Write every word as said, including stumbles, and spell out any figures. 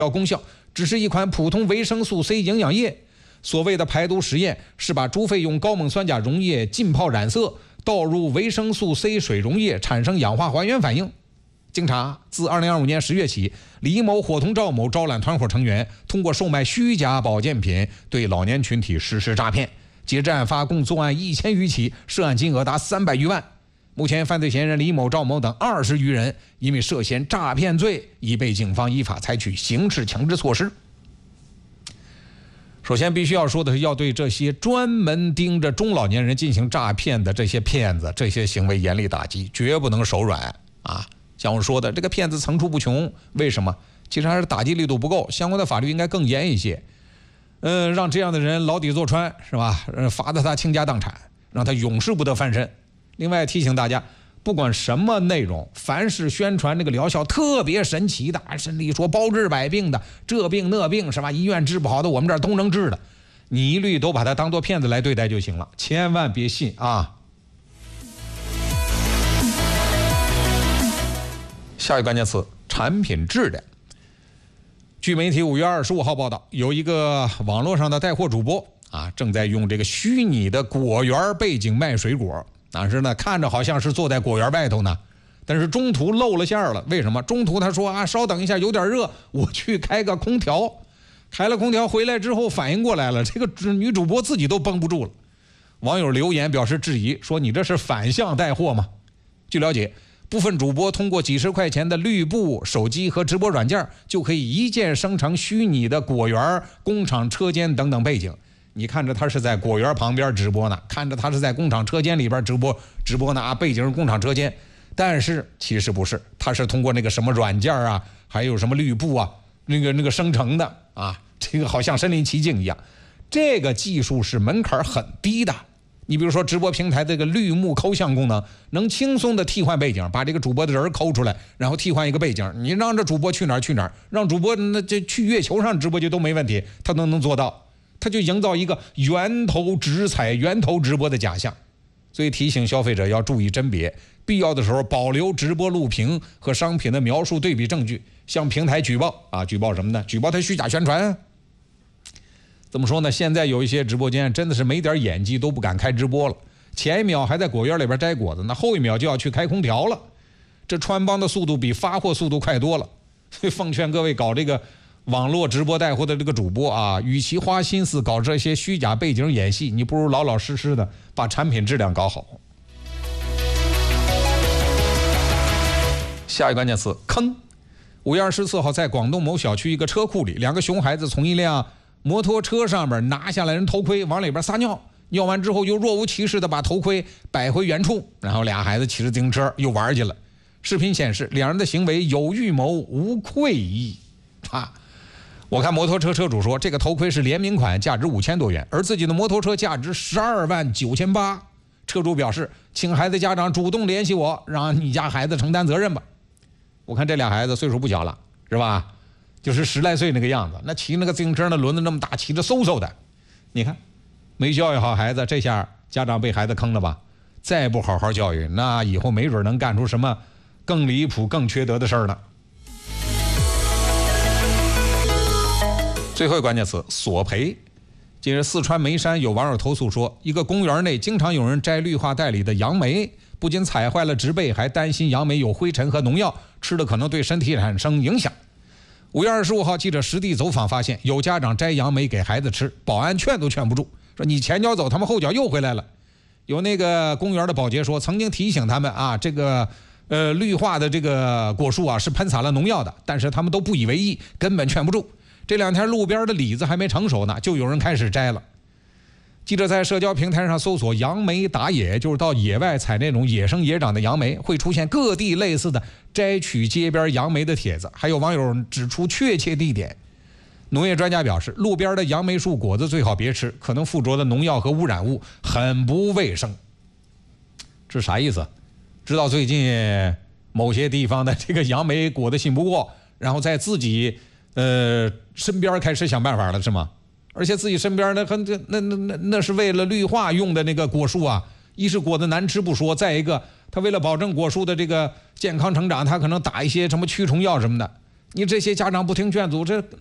药功效，只是一款普通维生素 C 营养液。所谓的排毒实验是把猪肺用高锰酸钾溶液浸泡染色，倒入维生素 C 水溶液，产生氧化还原反应。经查，自二零二五年十月起，李某伙同赵某招揽团伙成员，通过售卖虚假保健品对老年群体实施诈骗。截至案发，共作案一千余起，涉案金额达三百余万。目前，犯罪嫌疑人李某、赵某等二十余人因为涉嫌诈骗罪，已被警方依法采取刑事强制措施。首先必须要说的是，要对这些专门盯着中老年人进行诈骗的这些骗子，这些行为严厉打击，绝不能手软啊！像我说的，这个骗子层出不穷，为什么？其实还是打击力度不够，相关的法律应该更严一些。嗯、呃，让这样的人牢底坐穿，是吧？呃，罚得他倾家荡产，让他永世不得翻身。另外提醒大家，不管什么内容，凡是宣传那个疗效特别神奇的，甚至说包治百病的，这病那病是吧？医院治不好的，我们这儿都能治的，你一律都把它当作骗子来对待就行了，千万别信啊！下一个关键词：产品质量。据媒体五月二十五号报道，有一个网络上的带货主播啊，正在用这个虚拟的果园背景卖水果。但是呢，看着好像是坐在果园外头呢，但是中途露了馅了。为什么？中途他说啊，稍等一下，有点热，我去开个空调。开了空调回来之后，反应过来了，这个女主播自己都绷不住了。网友留言表示质疑，说你这是反向带货吗？据了解，部分主播通过几十块钱的绿布手机和直播软件，就可以一键生成虚拟的果园、工厂车间等等背景。你看着他是在果园旁边直播呢，看着他是在工厂车间里边直播直播呢啊，背景是工厂车间，但是其实不是，他是通过那个什么软件啊，还有什么绿布啊，那个那个生成的啊，这个好像身临其境一样。这个技术是门槛很低的。你比如说直播平台这个绿幕抠像功能，能轻松的替换背景，把这个主播的人抠出来，然后替换一个背景，你让这主播去哪儿去哪儿，让主播那这去月球上直播就都没问题，他都能做到。他就营造一个源头直采、源头直播的假象，所以提醒消费者要注意甄别，必要的时候保留直播录屏和商品的描述对比证据，向平台举报啊！举报什么呢？举报他虚假宣传。怎么说呢？现在有一些直播间真的是没点演技都不敢开直播了，前一秒还在果园里边摘果子，那后一秒就要去开空调了，这穿帮的速度比发货速度快多了。所以奉劝各位搞这个网络直播带货的这个主播啊，与其花心思搞这些虚假背景演戏，你不如老老实实的把产品质量搞好。下一个关键词：坑。五月二十四号，在广东某小区一个车库里，两个熊孩子从一辆摩托车上面拿下来人头盔，往里边撒尿，尿完之后又若无其事的把头盔摆回原处，然后俩孩子骑着自行车又玩去了。视频显示，两人的行为有预谋无愧意啊。我看摩托车车主说，这个头盔是联名款，价值五千多元，而自己的摩托车价值十二万九千八。车主表示，请孩子家长主动联系我，让你家孩子承担责任吧。我看这俩孩子岁数不小了，是吧？就是十来岁那个样子，那骑那个自行车那轮子那么大，骑着嗖嗖的。你看，没教育好孩子，这下家长被孩子坑了吧？再不好好教育，那以后没准能干出什么更离谱、更缺德的事儿呢。最后一个关键词：索赔。近日，四川眉山有网友投诉说，一个公园内经常有人摘绿化带里的杨梅，不仅踩坏了植被，还担心杨梅有灰尘和农药，吃了可能对身体产生影响。五月二十五号，记者实地走访发现，有家长摘杨梅给孩子吃，保安劝都劝不住，说你前脚走，他们后脚又回来了。有那个公园的保洁说，曾经提醒他们啊，这个呃绿化的这个果树啊是喷洒了农药的，但是他们都不以为意，根本劝不住。这两天路边的李子还没成熟呢，就有人开始摘了。记者在社交平台上搜索杨梅打野，就是到野外采那种野生野长的杨梅，会出现各地类似的摘取街边杨梅的帖子，还有网友指出确切地点。农业专家表示，路边的杨梅树果子最好别吃，可能附着的农药和污染物很不卫生。这是啥意思？知道最近某些地方的这个杨梅果子信不过，然后在自己呃身边开始想办法了是吗？而且自己身边那很那那那那是为了绿化用的那个果树啊，一是果子难吃不说，再一个他为了保证果树的这个健康成长，他可能打一些什么驱虫药什么的。 你这些家长不听劝阻，这